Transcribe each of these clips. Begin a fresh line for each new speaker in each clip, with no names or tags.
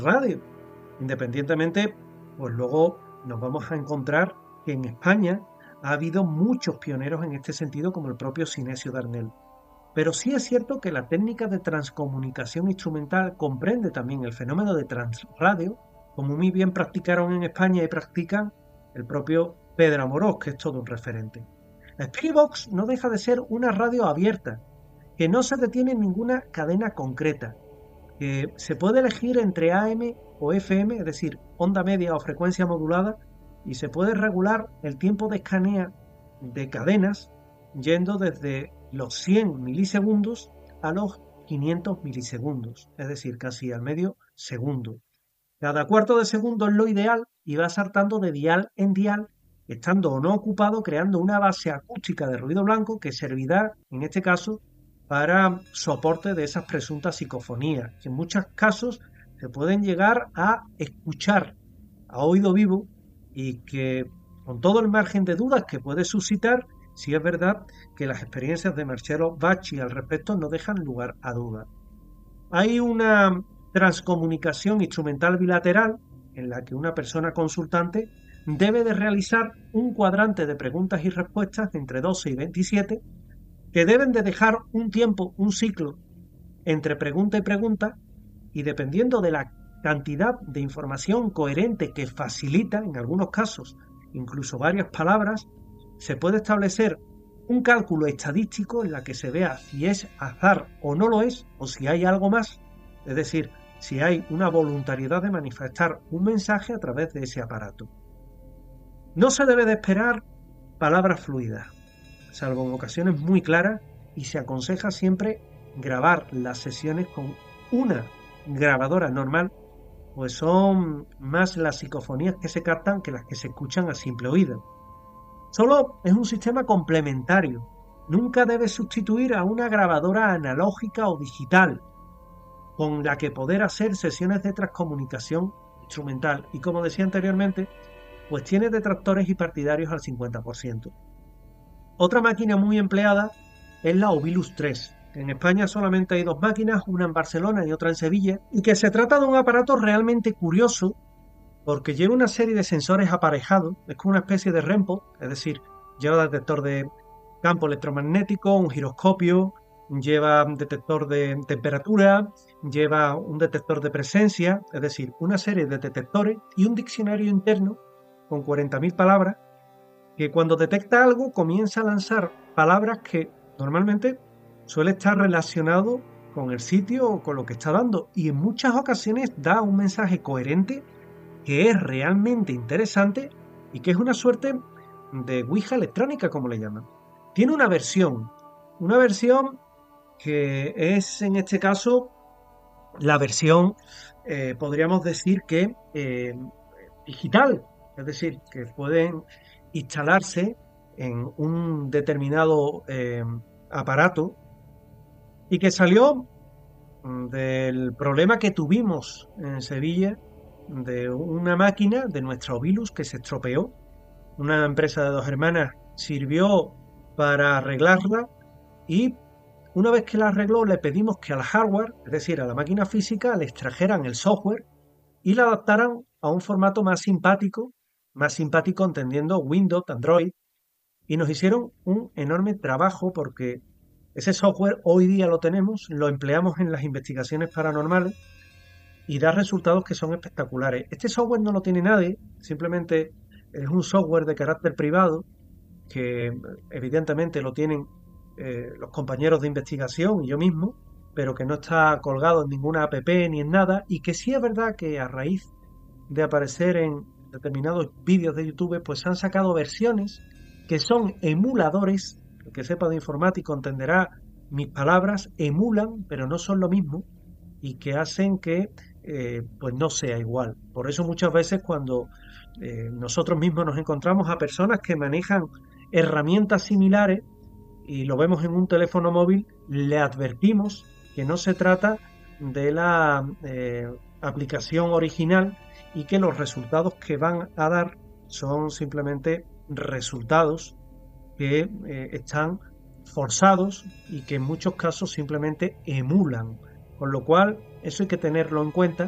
radio. Independientemente, pues luego nos vamos a encontrar que en España ha habido muchos pioneros en este sentido, como el propio Sinesio Darnell. Pero sí es cierto que la técnica de transcomunicación instrumental comprende también el fenómeno de transradio, como muy bien practicaron en España y practican el propio Pedro Amorós, que es todo un referente. La Spiritbox no deja de ser una radio abierta, que no se detiene en ninguna cadena concreta, que se puede elegir entre AM o FM, es decir, onda media o frecuencia modulada, y se puede regular el tiempo de escanea de cadenas yendo desde los 100 milisegundos a los 500 milisegundos, es decir, casi al medio segundo. Cada cuarto de segundo es lo ideal y va saltando de dial en dial, estando o no ocupado, creando una base acústica de ruido blanco que servirá, en este caso, para soporte de esas presuntas psicofonías, que en muchos casos se pueden llegar a escuchar a oído vivo y que, con todo el margen de dudas que puede suscitar, sí es verdad que las experiencias de Marcello Bacci al respecto no dejan lugar a dudas. Hay una transcomunicación instrumental bilateral en la que una persona consultante debe de realizar un cuadrante de preguntas y respuestas de entre 12 y 27 que deben de dejar un tiempo, un ciclo entre pregunta y pregunta, y dependiendo de la cantidad de información coherente que facilita, en algunos casos, incluso varias palabras, se puede establecer un cálculo estadístico en la que se vea si es azar o no lo es, o si hay algo más, es decir, si hay una voluntariedad de manifestar un mensaje a través de ese aparato. No se debe de esperar palabras fluidas, salvo en ocasiones muy claras, y se aconseja siempre grabar las sesiones con una grabadora normal, pues son más las psicofonías que se captan que las que se escuchan a simple oído. Solo es un sistema complementario, nunca debe sustituir a una grabadora analógica o digital, con la que poder hacer sesiones de transcomunicación instrumental, y como decía anteriormente, pues tiene detractores y partidarios al 50%. Otra máquina muy empleada es la Ovilus 3. En España solamente hay dos máquinas, una en Barcelona y otra en Sevilla, y que se trata de un aparato realmente curioso porque lleva una serie de sensores aparejados, es como una especie de REMPO, es decir, lleva detector de campo electromagnético, un giroscopio, lleva un detector de temperatura, lleva un detector de presencia, es decir, una serie de detectores y un diccionario interno con 40.000 palabras que cuando detecta algo comienza a lanzar palabras que normalmente suele estar relacionado con el sitio o con lo que está dando, y en muchas ocasiones da un mensaje coherente que es realmente interesante y que es una suerte de Ouija electrónica, como le llaman. Tiene una versión que es en este caso la versión, podríamos decir que digital, es decir, que pueden instalarse en un determinado aparato, y que salió del problema que tuvimos en Sevilla de una máquina de nuestra Ovilus que se estropeó. Una empresa de dos hermanas sirvió para arreglarla, y una vez que la arregló le pedimos que al hardware, es decir, a la máquina física, le extrajeran el software y la adaptaran a un formato más simpático entendiendo Windows, Android, y nos hicieron un enorme trabajo porque ese software hoy día lo tenemos, lo empleamos en las investigaciones paranormales y da resultados que son espectaculares. Este software no lo tiene nadie, simplemente es un software de carácter privado que evidentemente lo tienen los compañeros de investigación y yo mismo, pero que no está colgado en ninguna app ni en nada, y que sí es verdad que a raíz de aparecer en determinados vídeos de YouTube, pues han sacado versiones que son emuladores. El que sepa de informático entenderá mis palabras, emulan, pero no son lo mismo, y que hacen que pues no sea igual. Por eso muchas veces cuando nosotros mismos nos encontramos a personas que manejan herramientas similares y lo vemos en un teléfono móvil, le advertimos que no se trata de la aplicación original y que los resultados que van a dar son simplemente resultados que están forzados y que en muchos casos simplemente emulan. Con lo cual, eso hay que tenerlo en cuenta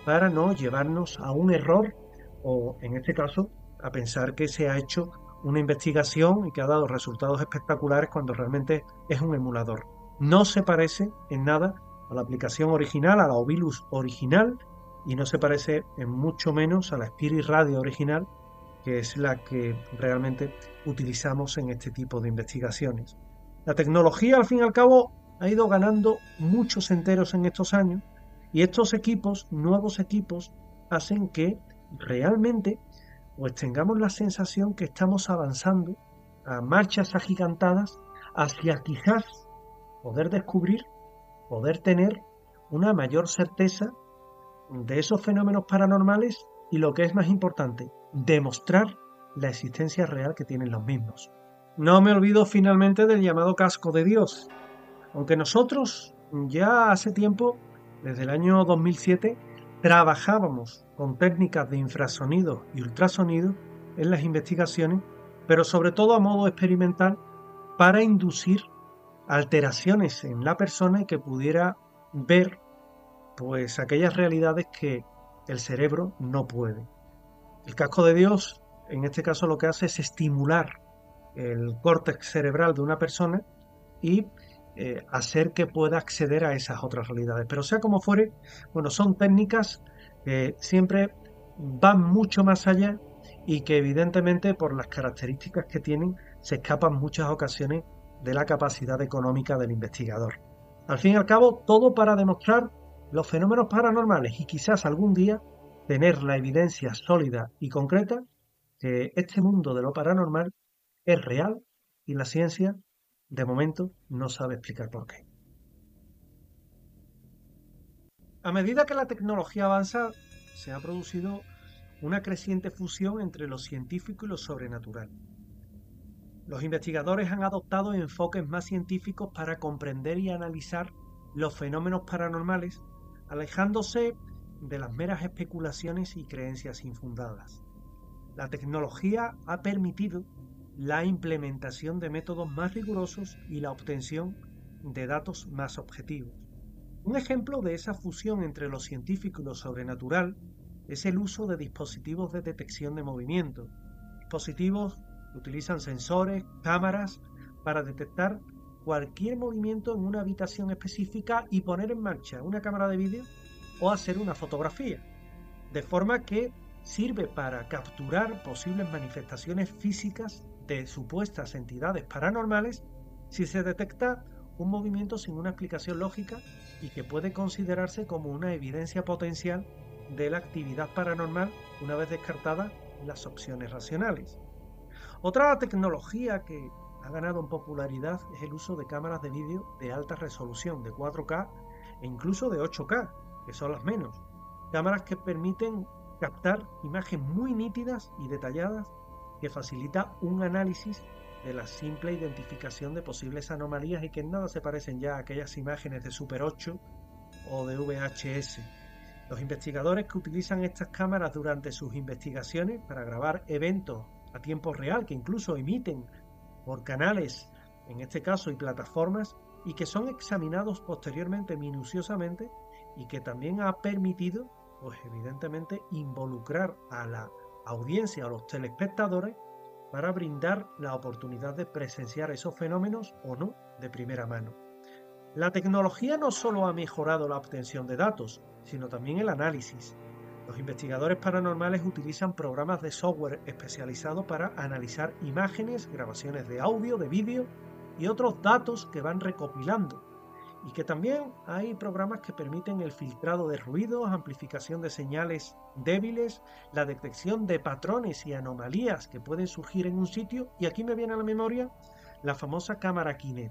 para no llevarnos a un error o, en este caso, a pensar que se ha hecho una investigación y que ha dado resultados espectaculares cuando realmente es un emulador. No se parece en nada a la aplicación original, a la Ovilus original, y no se parece en mucho menos a la Spirit Radio original, que es la que realmente utilizamos en este tipo de investigaciones. La tecnología, al fin y al cabo, ha ido ganando muchos enteros en estos años y estos equipos, nuevos equipos, hacen que realmente pues tengamos la sensación que estamos avanzando a marchas agigantadas hacia quizás poder descubrir, poder tener una mayor certeza de esos fenómenos paranormales y, lo que es más importante, demostrar la existencia real que tienen los mismos. No me olvido finalmente del llamado casco de Dios. Aunque nosotros ya hace tiempo, desde el año 2007, trabajábamos con técnicas de infrasonido y ultrasonido en las investigaciones, pero sobre todo a modo experimental para inducir alteraciones en la persona y que pudiera ver pues aquellas realidades que el cerebro no puede. El casco de Dios, en este caso, lo que hace es estimular el córtex cerebral de una persona y hacer que pueda acceder a esas otras realidades. Pero sea como fuere, bueno, son técnicas que siempre van mucho más allá y que evidentemente por las características que tienen se escapan muchas ocasiones de la capacidad económica del investigador. Al fin y al cabo, todo para demostrar los fenómenos paranormales y quizás algún día tener la evidencia sólida y concreta que este mundo de lo paranormal es real y la ciencia, de momento, no sabe explicar por qué. A medida que la tecnología avanza, se ha producido una creciente fusión entre lo científico y lo sobrenatural. Los investigadores han adoptado enfoques más científicos para comprender y analizar los fenómenos paranormales, alejándose de las meras especulaciones y creencias infundadas. La tecnología ha permitido la implementación de métodos más rigurosos y la obtención de datos más objetivos. Un ejemplo de esa fusión entre lo científico y lo sobrenatural es el uso de dispositivos de detección de movimiento, dispositivos que utilizan sensores, cámaras, para detectar cualquier movimiento en una habitación específica y poner en marcha una cámara de vídeo o hacer una fotografía, de forma que sirve para capturar posibles manifestaciones físicas de supuestas entidades paranormales si se detecta un movimiento sin una explicación lógica y que puede considerarse como una evidencia potencial de la actividad paranormal una vez descartadas las opciones racionales. Otra tecnología que ha ganado en popularidad es el uso de cámaras de vídeo de alta resolución, de 4K e incluso de 8K, que son las menos. Cámaras que permiten captar imágenes muy nítidas y detalladas que facilita un análisis de la simple identificación de posibles anomalías y que en nada se parecen ya a aquellas imágenes de Super 8 o de VHS. Los investigadores que utilizan estas cámaras durante sus investigaciones para grabar eventos a tiempo real, que incluso emiten por canales, en este caso, y plataformas, y que son examinados posteriormente minuciosamente y que también ha permitido, pues evidentemente, involucrar a la audiencia, a los telespectadores, para brindar la oportunidad de presenciar esos fenómenos o no de primera mano. La tecnología no solo ha mejorado la obtención de datos, sino también el análisis. Los investigadores paranormales utilizan programas de software especializados para analizar imágenes, grabaciones de audio, de vídeo y otros datos que van recopilando. Y que también hay programas que permiten el filtrado de ruidos, amplificación de señales débiles, la detección de patrones y anomalías que pueden surgir en un sitio. Y aquí me viene a la memoria la famosa cámara Kinect,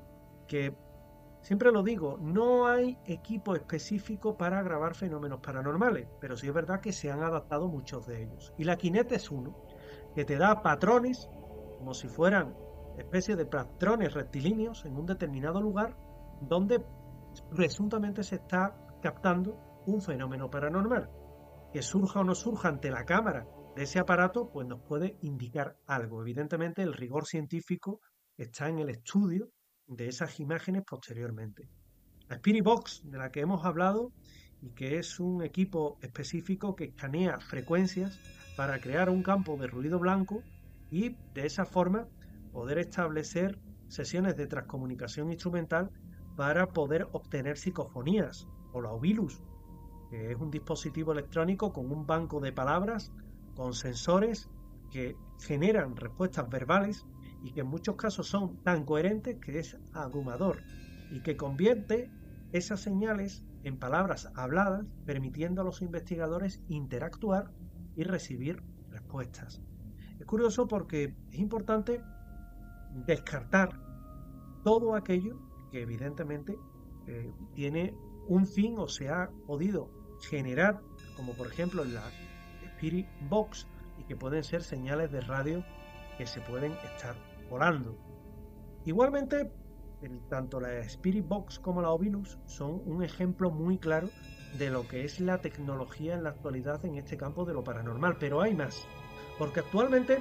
que siempre lo digo, no hay equipo específico para grabar fenómenos paranormales, pero sí es verdad que se han adaptado muchos de ellos. Y la Kinect es uno, que te da patrones, como si fueran especies de patrones rectilíneos en un determinado lugar, donde presuntamente se está captando un fenómeno paranormal. Que surja o no surja ante la cámara de ese aparato, pues nos puede indicar algo. Evidentemente, el rigor científico está en el estudio de esas imágenes posteriormente. La Spirit Box, de la que hemos hablado y que es un equipo específico que escanea frecuencias para crear un campo de ruido blanco y de esa forma poder establecer sesiones de transcomunicación instrumental para poder obtener psicofonías o la Ovilus, que es un dispositivo electrónico con un banco de palabras, con sensores que generan respuestas verbales y que en muchos casos son tan coherentes que es abrumador y que convierte esas señales en palabras habladas, permitiendo a los investigadores interactuar y recibir respuestas. Es curioso porque es importante descartar todo aquello que evidentemente tiene un fin o se ha podido generar, como por ejemplo en la Spirit Box, y que pueden ser señales de radio que se pueden estar volando. Igualmente, tanto la Spirit Box como la Ovilus son un ejemplo muy claro de lo que es la tecnología en la actualidad en este campo de lo paranormal, pero hay más, porque actualmente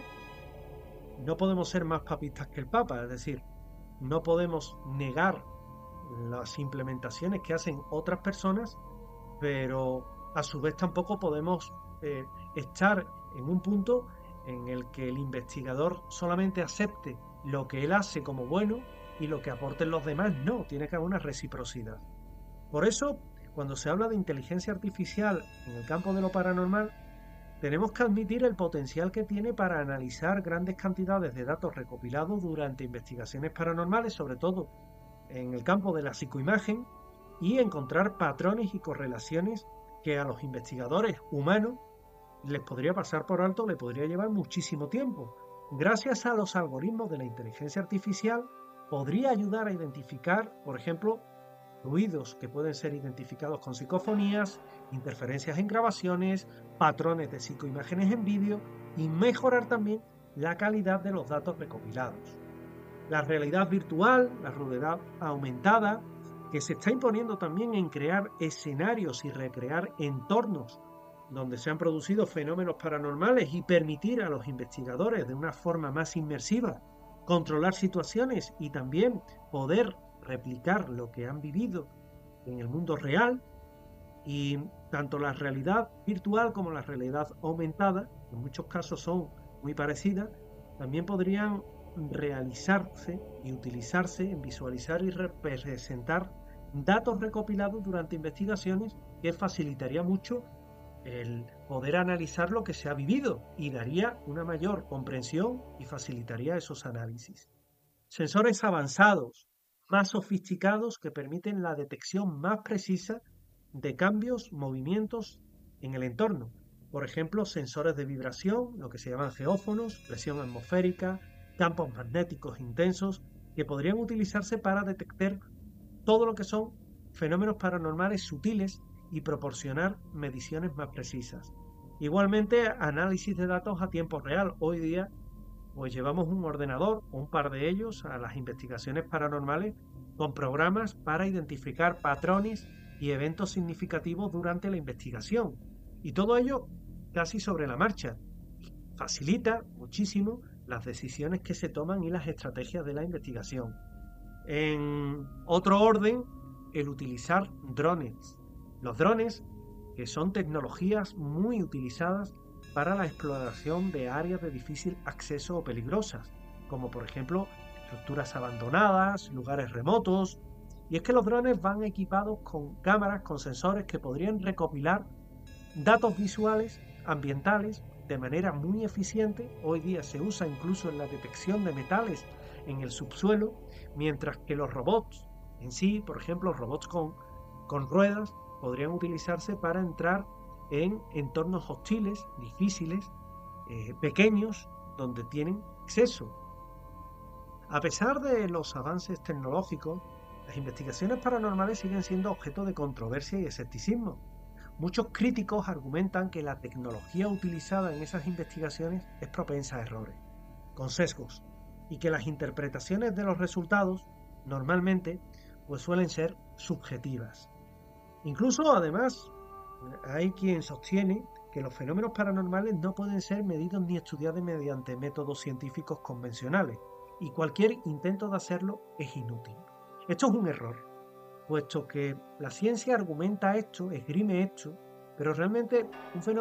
no podemos ser más papistas que el Papa, es decir, no podemos negar las implementaciones que hacen otras personas, pero a su vez tampoco podemos estar en un punto en el que el investigador solamente acepte lo que él hace como bueno y lo que aporten los demás no, tiene que haber una reciprocidad. Por eso, cuando se habla de inteligencia artificial en el campo de lo paranormal, tenemos que admitir el potencial que tiene para analizar grandes cantidades de datos recopilados durante investigaciones paranormales, sobre todo en el campo de la psicoimagen, y encontrar patrones y correlaciones que a los investigadores humanos les podría pasar por alto, le podría llevar muchísimo tiempo. Gracias a los algoritmos de la inteligencia artificial, podría ayudar a identificar, por ejemplo, ruidos que pueden ser identificados con psicofonías, interferencias en grabaciones, patrones de psicoimágenes en vídeo y mejorar también la calidad de los datos recopilados. La realidad virtual, la realidad aumentada, que se está imponiendo también en crear escenarios y recrear entornos donde se han producido fenómenos paranormales y permitir a los investigadores de una forma más inmersiva controlar situaciones y también poder replicar lo que han vivido en el mundo real. Y tanto la realidad virtual como la realidad aumentada, en muchos casos son muy parecidas, también podrían realizarse y utilizarse en visualizar y representar datos recopilados durante investigaciones, que facilitaría mucho el poder analizar lo que se ha vivido y daría una mayor comprensión y facilitaría esos análisis. Sensores avanzados, más sofisticados, que permiten la detección más precisa de cambios, movimientos en el entorno. Por ejemplo, sensores de vibración, lo que se llaman geófonos, presión atmosférica, campos magnéticos intensos, que podrían utilizarse para detectar todo lo que son fenómenos paranormales sutiles y proporcionar mediciones más precisas. Igualmente, análisis de datos a tiempo real. Hoy día, pues llevamos un ordenador o un par de ellos a las investigaciones paranormales con programas para identificar patrones y eventos significativos durante la investigación. Y todo ello casi sobre la marcha. Facilita muchísimo las decisiones que se toman y las estrategias de la investigación. En otro orden, el utilizar drones. Los drones, que son tecnologías muy utilizadas para la exploración de áreas de difícil acceso o peligrosas, como por ejemplo estructuras abandonadas, lugares remotos. Y es que los drones van equipados con cámaras, con sensores que podrían recopilar datos visuales, ambientales, de manera muy eficiente. Hoy día se usa incluso en la detección de metales en el subsuelo, mientras que los robots en sí, por ejemplo, robots con ruedas, podrían utilizarse para entrar en entornos hostiles, difíciles, pequeños, donde tienen acceso. A pesar de los avances tecnológicos, las investigaciones paranormales siguen siendo objeto de controversia y escepticismo. Muchos críticos argumentan que la tecnología utilizada en esas investigaciones es propensa a errores, con sesgos, y que las interpretaciones de los resultados normalmente pues suelen ser subjetivas. Incluso, además, hay quien sostiene que los fenómenos paranormales no pueden ser medidos ni estudiados mediante métodos científicos convencionales, y cualquier intento de hacerlo es inútil. Esto es un error. puesto que la ciencia argumenta esto, esgrime esto, pero realmente un fenómeno